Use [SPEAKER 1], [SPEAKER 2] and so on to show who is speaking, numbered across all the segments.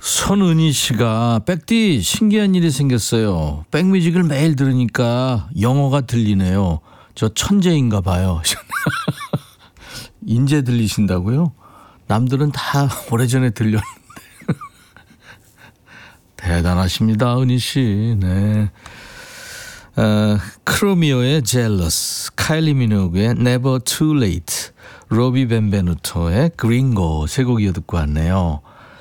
[SPEAKER 1] 손은희 씨가 백디 신기한 일이 생겼어요. 백뮤직을 매일 들으니까 영어가 들리네요. 저 천재인가 봐요. 인제 들리신다고요? 남들은 다 오래전에 들렸는데. 대단하십니다, 은희 씨. 네. 크로미오의 Jealous, 카일리 미노그의 Never Too Late, 로비 벤베누토의 Gringo 세 곡 이어 듣고 왔네요.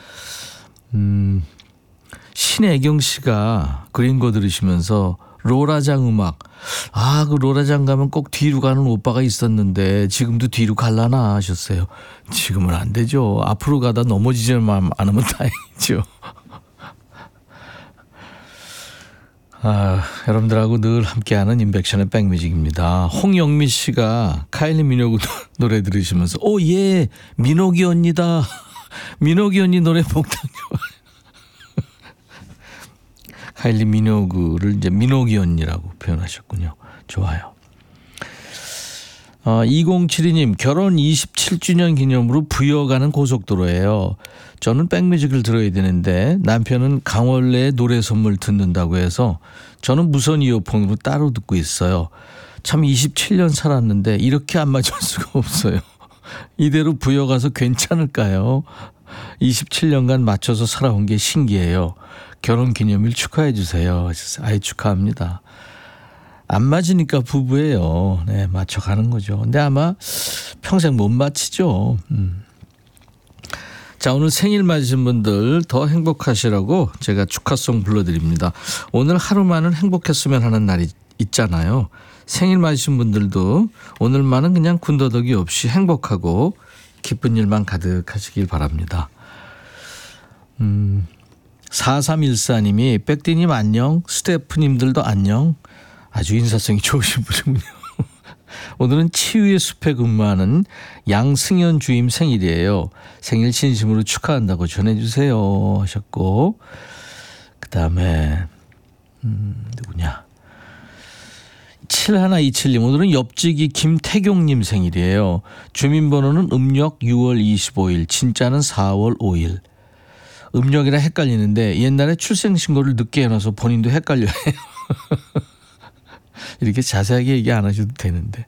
[SPEAKER 1] 신애경 씨가 그린고 들으시면서 로라장 음악, 그 로라장 가면 꼭 뒤로 가는 오빠가 있었는데 지금도 뒤로 갈라나 하셨어요. 지금은 안 되죠. 앞으로 가다 넘어지지만 않으면 다행이죠. 여러분들하고 늘 함께하는 인백션의 백뮤직입니다. 홍영미 씨가 카일리 미노그 노래 들으시면서 예, 민호기 언니다. 민호기 언니 노래 복당 좋아요. 카일리 미노그를 이제 민호기 언니라고 표현하셨군요. 좋아요. 2072님, 결혼 27주년 기념으로 부여가는 고속도로예요. 저는 백뮤직을 들어야 되는데 남편은 강원래의 노래 선물 듣는다고 해서 저는 무선 이어폰으로 따로 듣고 있어요. 참 27년 살았는데 이렇게 안 맞을 수가 없어요. 이대로 부여가서 괜찮을까요? 27년간 맞춰서 살아온 게 신기해요. 결혼기념일 축하해 주세요. 아이 축하합니다. 안 맞으니까 부부예요. 네, 맞춰가는 거죠. 근데 아마 평생 못 맞히죠. 자, 오늘 생일 맞으신 분들 더 행복하시라고 제가 축하송 불러드립니다. 오늘 하루만은 행복했으면 하는 날이 있잖아요. 생일 맞으신 분들도 오늘만은 그냥 군더더기 없이 행복하고 기쁜 일만 가득하시길 바랍니다. 4314님이 백디님 안녕, 스태프님들도 안녕. 아주 인사성이 좋으신 분이군요. 오늘은 치유의 숲에 근무하는 양승현 주임 생일이에요. 생일 진심으로 축하한다고 전해주세요 하셨고, 그 다음에 누구냐, 7127님, 오늘은 옆지기 김태경님 생일이에요. 주민번호는 음력 6월 25일, 진짜는 4월 5일. 음력이라 헷갈리는데 옛날에 출생신고를 늦게 해놔서 본인도 헷갈려요. 이렇게 자세하게 얘기 안 하셔도 되는데.